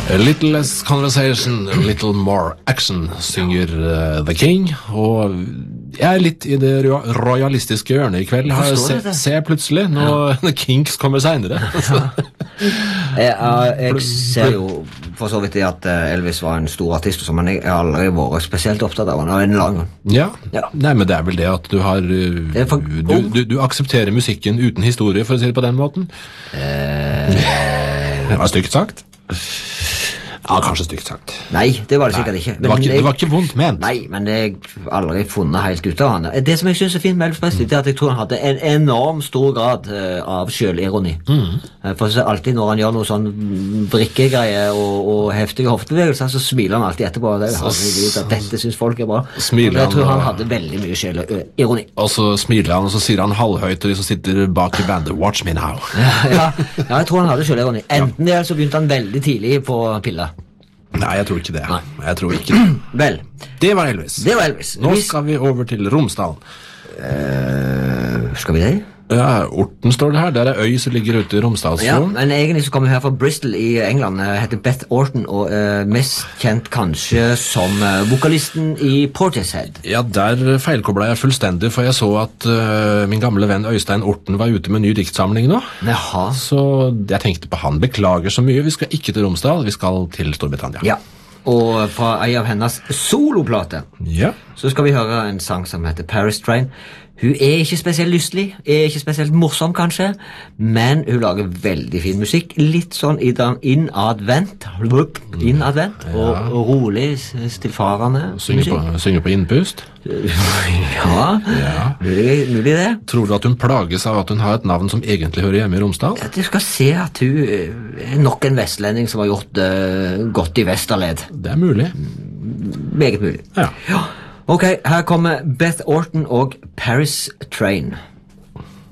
A little less conversation, a little more action, synger The King. Og jeg er litt i det royalistiske hjørnet i kveld. Ser jeg plutselig, når The Kings kommer senere. Jeg ser jo for så vidt at Elvis var en stor artist, men jeg har aldri vært spesielt opptatt av han av en lang gang. Ja. Nei, men det er vel det at du har... Du aksepterer musikken uten historie, for å si det på den måten. Det var stygt sagt. Ja, kanskje stygt sagt. Nei, det var det sikkert ikke. Det var ikke vondt ment. Nei, men jeg har aldri funnet helt ut av han. Det som jeg synes er fint med Elvis Presley, det er at jeg tror han hadde en enorm stor grad av selvironi. For så alltid når han gjør noe sånn brikkegreier og heftige hoftebevegelser, så smiler han alltid etterpå. Dette synes folk er bra. Jeg tror han hadde veldig mye selvironi. Og så smiler han, og så sier han halvhøyt til de som sitter bak i bandet, "Watch me now." Ja, jeg tror han hadde selvironi. Enten det, så begynte han veldig tidlig på piller. Nei, jeg tror ikke det. Jeg tror ikke det. Vel, det var Elvis. Nå skal vi over til Romsdal. Skal vi det? Ja, Orten står det her. Det er øy som ligger ute i Romsdalsfjorden. Ja, men egentlig så kommer vi her fra Bristol i England. Heter Beth Orton, og mest kjent kanskje som vokalisten i Portishead. Ja, der feilkoblet jeg fullstendig, for jeg så at min gamle venn Øystein Orten var ute med en ny diktsamling nå. Jaha. Så jeg tenkte på han. Beklager så mye. Vi skal ikke til Romsdal, vi skal til Storbritannia. Ja, og fra en av hennes soloplater så skal vi høre en sang som heter Paris Train. Hun er ikke spesielt lystelig, er ikke spesielt morsom kanskje, men hun lager veldig fin musikk, litt sånn innadvendt og rolig, stilfarende musikk. Synger på innpust? Ja, mulig det. Tror du at hun plages av at hun har et navn som egentlig hører hjemme i Romsdal? Du skal se at hun er nok en vestlending som har gjort godt i Vesterled. Det er mulig. Meget mulig. Ja. Ok, her kommer Beth Orton og Paris Train.